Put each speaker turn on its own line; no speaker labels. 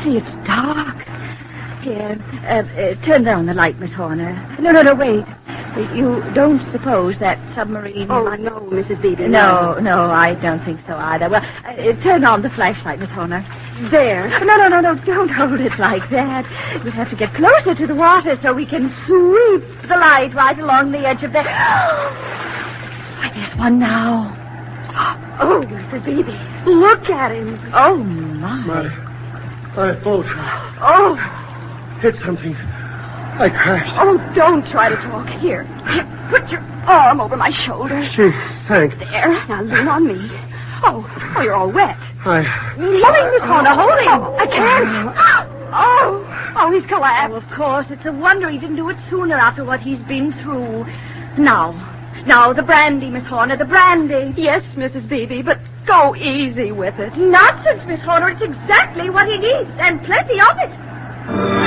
Bertie, it's dark. Here, turn down the light, Miss Horner. No, wait. You don't suppose that submarine...
Oh, no, Mrs. Beebe.
No, I don't think so either. Well, turn on the flashlight, Miss Horner.
There.
No, don't hold it like that. We'll have to get closer to the water so we can sweep the light right along the edge of the... Why, there's one now.
Oh, Mrs. Beebe, look at him.
Oh, my.
My boat.
Oh.
Hit something. I crashed.
Oh, don't try to talk. Here, put your arm over my shoulder.
She sank.
There, now lean on me. Oh, you're all wet.
Hold him, Miss Horner, hold him.
I can't. Oh, he's collapsed.
Oh, of course, it's a wonder he didn't do it sooner after what he's been through. Now, the brandy, Miss Horner, the brandy.
Yes, Mrs. Beebe, but go easy with it.
Nonsense, Miss Horner, it's exactly what he needs, and plenty of it.